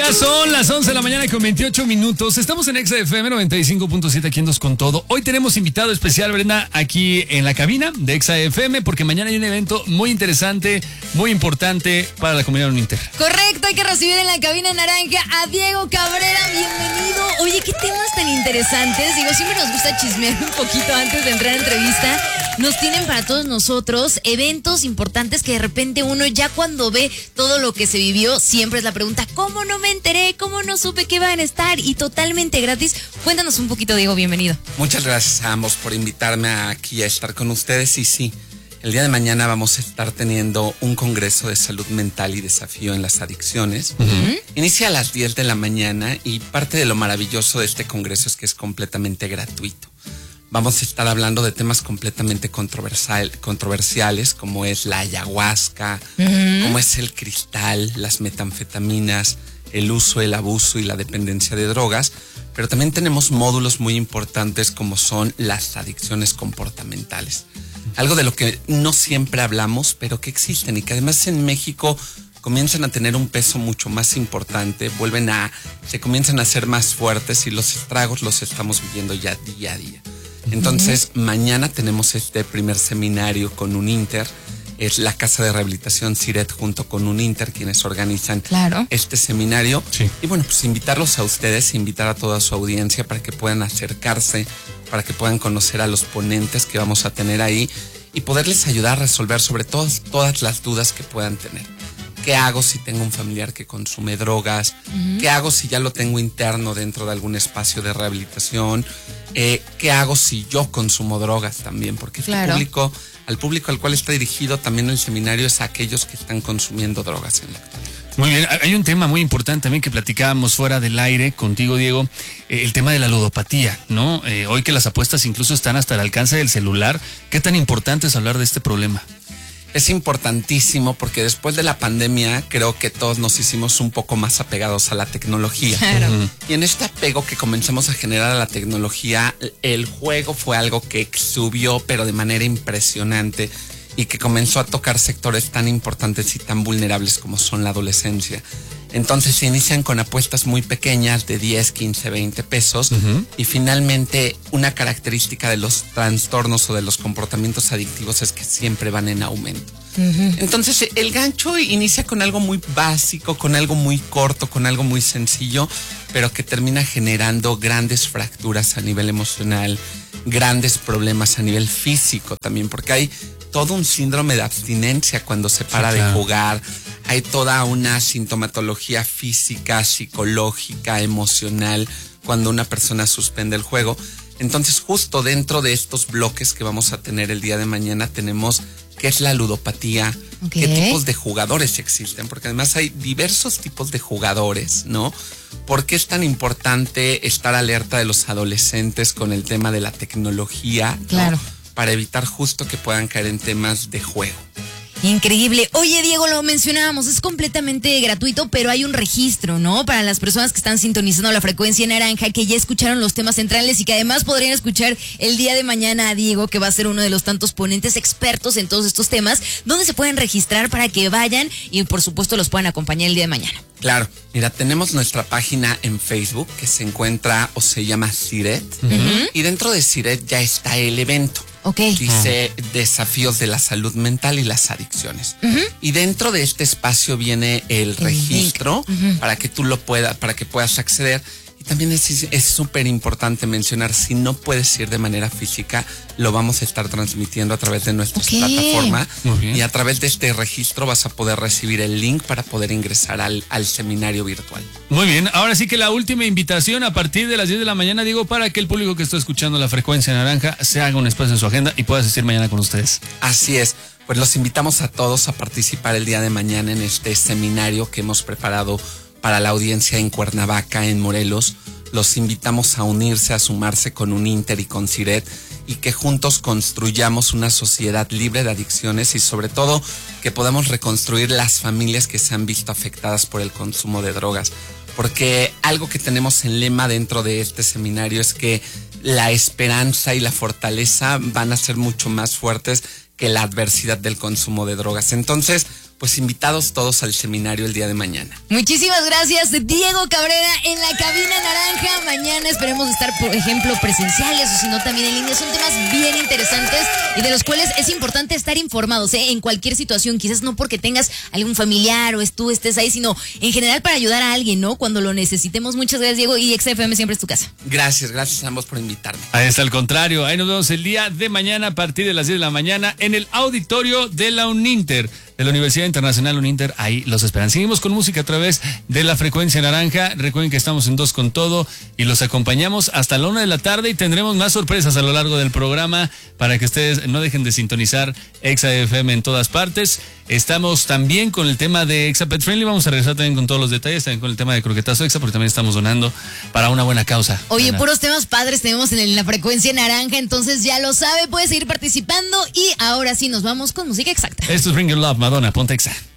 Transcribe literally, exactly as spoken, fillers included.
Ya son las once de la mañana con veintiocho minutos. Estamos en Exa F M noventa y cinco punto siete aquí en Dos con Todo. Hoy tenemos invitado especial, Brenda, aquí en la cabina de Exa F M, porque mañana hay un evento muy interesante, muy importante para la comunidad Uninter. Correcto, hay que recibir en la cabina naranja a Diego Cabrera. Bienvenido. Oye, qué temas tan interesantes. Digo, siempre nos gusta chismear un poquito antes de entrar a entrevista. Nos tienen para todos nosotros eventos importantes que de repente uno ya cuando ve todo lo que se vivió, siempre es la pregunta, ¿cómo no me enteré? ¿Cómo no supe que iban a estar? Y totalmente gratis. Cuéntanos un poquito, Diego, bienvenido. Muchas gracias a ambos por invitarme aquí a estar con ustedes. Y sí, el día de mañana vamos a estar teniendo un congreso de salud mental y desafío en las adicciones. Uh-huh. Inicia a las diez de la mañana y parte de lo maravilloso de este congreso es que es completamente gratuito. Vamos a estar hablando de temas completamente controversial, controversiales, como es la ayahuasca, uh-huh. como es el cristal, las metanfetaminas, el uso, el abuso y la dependencia de drogas. Pero también tenemos módulos muy importantes como son las adicciones comportamentales. Algo de lo que no siempre hablamos, pero que existen y que además en México comienzan a tener un peso mucho más importante, vuelven a, se comienzan a ser más fuertes y los estragos los estamos viviendo ya día a día. Entonces, uh-huh. mañana tenemos este primer seminario con Uninter. Es la Casa de Rehabilitación Siret junto con Uninter quienes organizan claro. este seminario. Sí. Y bueno, pues invitarlos a ustedes, invitar a toda su audiencia para que puedan acercarse, para que puedan conocer a los ponentes que vamos a tener ahí y poderles ayudar a resolver sobre todo todas las dudas que puedan tener. ¿Qué hago si tengo un familiar que consume drogas? Uh-huh. ¿Qué hago si ya lo tengo interno dentro de algún espacio de rehabilitación? Eh, ¿Qué hago si yo consumo drogas también? Porque este claro. público, al público al cual está dirigido también el seminario es a aquellos que están consumiendo drogas en la actualidad. Muy bien, hay un tema muy importante también que platicábamos fuera del aire contigo, Diego, eh, el tema de la ludopatía, ¿no? Eh, hoy que las apuestas incluso están hasta el alcance del celular, ¿qué tan importante es hablar de este problema? Es importantísimo porque después de la pandemia creo que todos nos hicimos un poco más apegados a la tecnología. Claro. Uh-huh. Y en este apego que comenzamos a generar a la tecnología, el juego fue algo que subió pero de manera impresionante y que comenzó a tocar sectores tan importantes y tan vulnerables como son la adolescencia. Entonces se inician con apuestas muy pequeñas de diez, quince, veinte pesos uh-huh. y finalmente una característica de los trastornos o de los comportamientos adictivos es que siempre van en aumento. Uh-huh. Entonces el gancho inicia con algo muy básico, con algo muy corto, con algo muy sencillo, pero que termina generando grandes fracturas a nivel emocional, grandes problemas a nivel físico también, porque hay todo un síndrome de abstinencia cuando se para sí, claro. de jugar. Hay toda una sintomatología física, psicológica, emocional cuando una persona suspende el juego. Entonces, justo dentro de estos bloques que vamos a tener el día de mañana, tenemos qué es la ludopatía, okay. qué tipos de jugadores existen, porque además hay diversos tipos de jugadores, ¿no? ¿Por qué es tan importante estar alerta de los adolescentes con el tema de la tecnología? Claro. ¿no? Para evitar justo que puedan caer en temas de juego. Increíble. Oye, Diego, lo mencionábamos, es completamente gratuito, pero hay un registro, ¿no? Para las personas que están sintonizando la frecuencia naranja, que ya escucharon los temas centrales y que además podrían escuchar el día de mañana a Diego, que va a ser uno de los tantos ponentes expertos en todos estos temas. ¿Dónde se pueden registrar para que vayan y, por supuesto, los puedan acompañar el día de mañana? Claro, mira, tenemos nuestra página en Facebook que se encuentra o se llama Siret. Uh-huh. Y dentro de Siret ya está el evento. Okay. Dice uh-huh. desafíos de la salud mental y las adicciones. Uh-huh. Y dentro de este espacio viene el, el registro uh-huh. para que tú lo puedas, para que puedas acceder. Y también es súper importante mencionar, si no puedes ir de manera física, lo vamos a estar transmitiendo a través de nuestra okay. plataforma. Y a través de este registro vas a poder recibir el link para poder ingresar al, al seminario virtual. Muy bien, ahora sí que la última invitación a partir de las diez de la mañana, digo, para que el público que está escuchando la frecuencia naranja se haga un espacio en su agenda y pueda asistir mañana con ustedes. Así es, pues los invitamos a todos a participar el día de mañana en este seminario que hemos preparado para la audiencia en Cuernavaca, en Morelos. Los invitamos a unirse, a sumarse con Uninter y con Siret y que juntos construyamos una sociedad libre de adicciones y sobre todo que podamos reconstruir las familias que se han visto afectadas por el consumo de drogas. Porque algo que tenemos en lema dentro de este seminario es que la esperanza y la fortaleza van a ser mucho más fuertes que la adversidad del consumo de drogas. Entonces, pues invitados todos al seminario el día de mañana. Muchísimas gracias, Diego Cabrera, en la cabina naranja. Mañana esperemos estar, por ejemplo, presenciales o si no también en línea. Son temas bien interesantes y de los cuales es importante estar informados, ¿eh? En cualquier situación, quizás no porque tengas algún familiar o es tú estés ahí, sino en general para ayudar a alguien, ¿no? Cuando lo necesitemos. Muchas gracias, Diego, y X F M siempre es tu casa. Gracias, gracias a ambos por invitarme. Ahí está, al contrario. Ahí nos vemos el día de mañana a partir de las diez de la mañana en el auditorio de la UNINTER, de la Universidad Internacional UNINTER. Ahí los esperan. Seguimos con música a través de la frecuencia naranja. Recuerden que estamos en Dos con Todo y los acompañamos hasta la una de la tarde y tendremos más sorpresas a lo largo del programa para que ustedes no dejen de sintonizar Exa F M en todas partes. Estamos también con el tema de Exa Pet Friendly. Vamos a regresar también con todos los detalles, también con el tema de Croquetazo Exa, porque también estamos donando para una buena causa. Oye, Ana. puros temas padres tenemos en, el, en la frecuencia naranja, entonces ya lo sabe, puede seguir participando y ahora sí nos vamos con música exacta. Esto es Bring Your Love, Madonna, ponte Exa.